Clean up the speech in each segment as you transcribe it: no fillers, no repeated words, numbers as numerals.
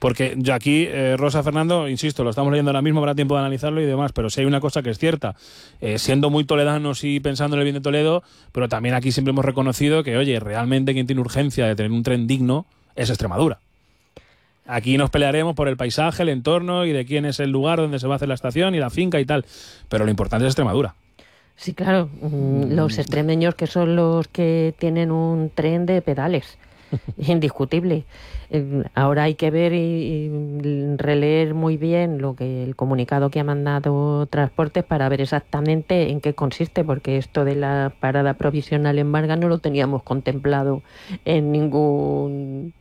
Porque yo aquí, Rosa, Fernando, insisto, lo estamos leyendo ahora mismo, habrá tiempo de analizarlo y demás, pero sí hay una cosa que es cierta, siendo muy toledanos y pensando en el bien de Toledo, pero también aquí siempre hemos reconocido que, oye, realmente quien tiene urgencia de tener un tren digno es Extremadura. Aquí nos pelearemos por el paisaje, el entorno y de quién es el lugar donde se va a hacer la estación y la finca y tal, pero lo importante es Extremadura. Sí, claro, los extremeños, que son los que tienen un tren de pedales, indiscutible. Ahora hay que ver y releer muy bien el comunicado que ha mandado Transportes para ver exactamente en qué consiste, porque esto de la parada provisional en Vargas no lo teníamos contemplado en ninguno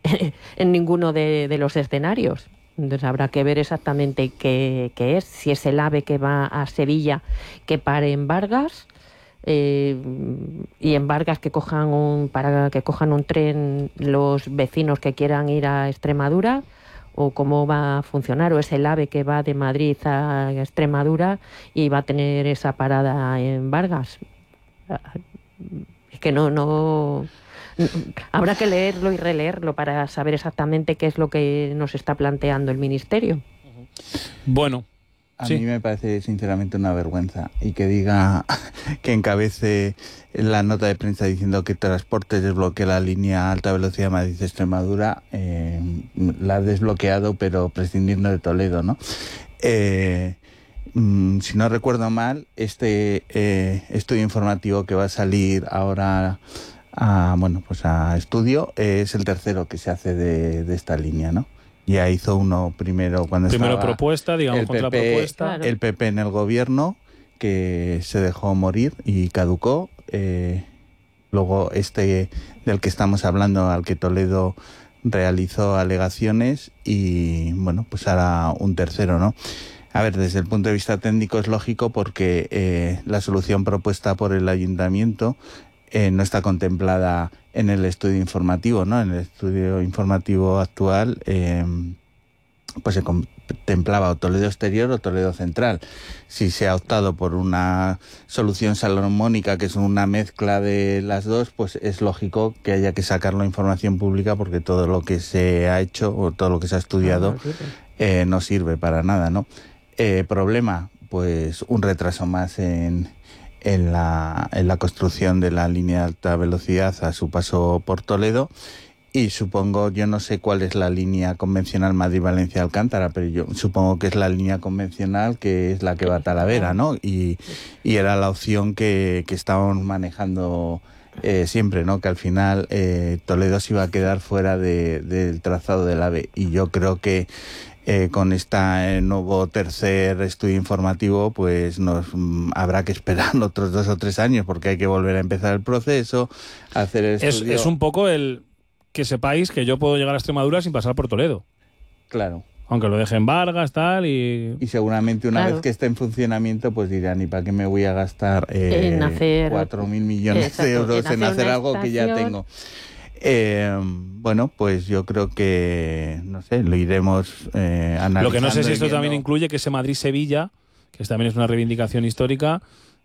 de los escenarios. Entonces habrá que ver exactamente qué es, si es el AVE que va a Sevilla que pare en Vargas, y en Vargas para que cojan un tren los vecinos que quieran ir a Extremadura, o cómo va a funcionar, o es el AVE que va de Madrid a Extremadura y va a tener esa parada en Vargas. Es que no habrá que leerlo y releerlo para saber exactamente qué es lo que nos está planteando el Ministerio. Bueno, a mí me parece sinceramente una vergüenza, y que diga, que encabece la nota de prensa diciendo que Transportes desbloquea la línea alta velocidad Madrid-Extremadura. La ha desbloqueado, pero prescindiendo de Toledo, ¿no? Si no recuerdo mal, este estudio informativo que va a salir ahora a estudio es el tercero que se hace de esta línea, ¿no? Ya hizo uno primero cuando estaba propuesta, digamos, contrapropuesta. El PP en el gobierno, que se dejó morir y caducó. Luego del que estamos hablando, al que Toledo realizó alegaciones, y bueno, pues ahora un tercero, ¿no? A ver, desde el punto de vista técnico es lógico, porque la solución propuesta por el ayuntamiento no está contemplada en el estudio informativo, ¿no? En el estudio informativo actual pues se contemplaba o Toledo Exterior o Toledo Central. Si se ha optado por una solución salomónica, que es una mezcla de las dos, pues es lógico que haya que sacarlo a información pública, porque todo lo que se ha hecho o todo lo que se ha estudiado no sirve para nada, ¿no? Problema, pues un retraso más en la construcción de la línea de alta velocidad a su paso por Toledo, y supongo, yo no sé cuál es la línea convencional Madrid-Valencia-Alcántara, pero yo supongo que es la línea convencional, que es la que va a Talavera, ¿no? Y era la opción que estábamos manejando siempre, ¿no? Que al final Toledo se iba a quedar fuera del trazado del AVE, y yo creo que con este nuevo tercer estudio informativo, pues nos habrá que esperar otros 2 o 3 años, porque hay que volver a empezar el proceso, hacer el estudio. Es un poco el que sepáis que yo puedo llegar a Extremadura sin pasar por Toledo. Claro. Aunque lo deje en Vargas, tal, y seguramente una vez que esté en funcionamiento, pues dirán, ¿y para qué me voy a gastar 4.000 millones de euros en hacer algo que ya tengo? Bueno, pues yo creo que, no sé, lo iremos analizando. Lo que no sé si esto también incluye que ese Madrid-Sevilla, que también es una reivindicación histórica,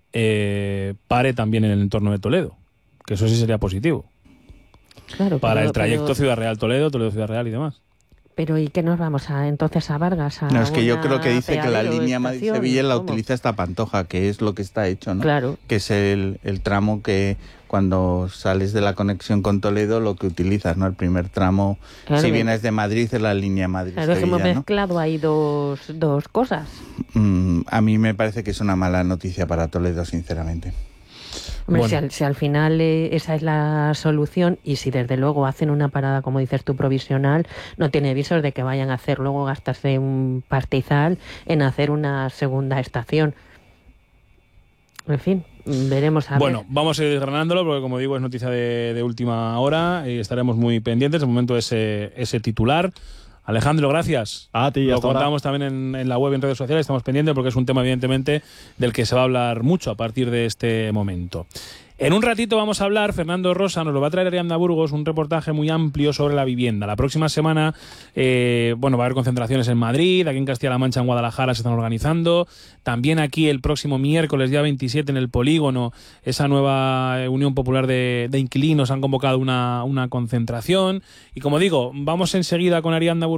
pare también en el entorno de Toledo, que eso sí sería positivo. Claro, para el trayecto Ciudad Real-Toledo, Toledo-Ciudad Real y demás. Pero ¿y qué nos vamos entonces a Vargas? No, es que yo creo que dice que la línea Madrid-Sevilla la utiliza hasta Pantoja, que es lo que está hecho, ¿no? Claro. Que es el tramo que cuando sales de la conexión con Toledo, lo que utilizas, ¿no? El primer tramo, claro, si vienes de Madrid, es la línea Madrid-Sevilla. Claro, hemos mezclado ahí dos cosas. A mí me parece que es una mala noticia para Toledo, sinceramente. Hombre, bueno, si al final esa es la solución, y si desde luego hacen una parada, como dices tú, provisional, no tiene visos de que vayan a hacer luego gastarse un pastizal en hacer una segunda estación. En fin, veremos a ver. Bueno, vamos a ir desgranándolo, porque como digo es noticia de última hora y estaremos muy pendientes. De momento ese titular. Alejandro, gracias. A ti. Lo contamos también en la web y en redes sociales, estamos pendientes porque es un tema evidentemente del que se va a hablar mucho a partir de este momento. En un ratito vamos a hablar, Fernando Rosa nos lo va a traer Ariadna Burgos, un reportaje muy amplio sobre la vivienda. La próxima semana va a haber concentraciones en Madrid, aquí en Castilla-La Mancha, en Guadalajara se están organizando. También aquí el próximo miércoles, día 27, en el Polígono, esa nueva Unión Popular de Inquilinos han convocado una concentración. Y como digo, vamos enseguida con Ariadna Burgos